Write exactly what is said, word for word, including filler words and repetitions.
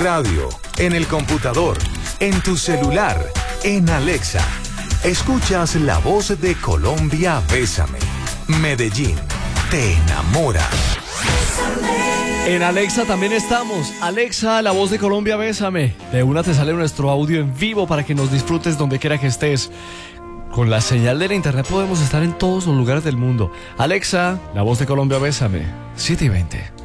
radio, en el computador, en tu celular, en Alexa. Escuchas la voz de Colombia, Bésame. Medellín, te enamora. En Alexa también estamos. Alexa, la voz de Colombia, Bésame. De una te sale nuestro audio en vivo para que nos disfrutes donde quiera que estés. Con la señal de la internet podemos estar en todos los lugares del mundo. Alexa, la voz de Colombia, Bésame. siete y veinte.